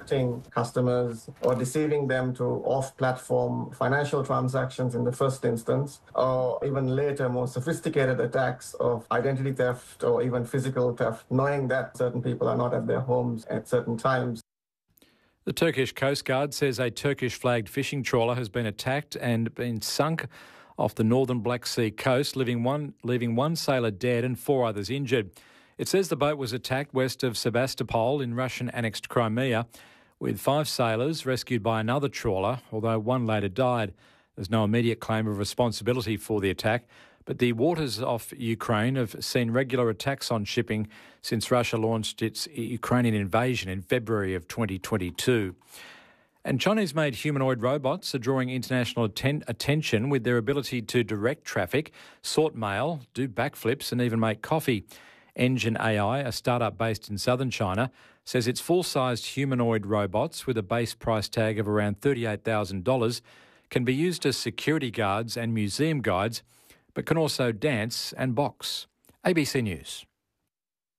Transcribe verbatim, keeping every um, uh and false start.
attracting customers or deceiving them to off-platform financial transactions in the first instance, or even later more sophisticated attacks of identity theft or even physical theft, knowing that certain people are not at their homes at certain times. The Turkish Coast Guard says a Turkish-flagged fishing trawler has been attacked and been sunk off the northern Black Sea coast, leaving one, leaving one sailor dead and four others injured. It says the boat was attacked west of Sebastopol in Russian-annexed Crimea, with five sailors rescued by another trawler, although one later died. There's no immediate claim of responsibility for the attack, but the waters off Ukraine have seen regular attacks on shipping since Russia launched its Ukrainian invasion in February of twenty twenty-two. And Chinese-made humanoid robots are drawing international atten- attention with their ability to direct traffic, sort mail, do backflips and even make coffee. Engine A I, a startup based in southern China, says its full-sized humanoid robots with a base price tag of around thirty-eight thousand dollars can be used as security guards and museum guides, but can also dance and box. A B C News.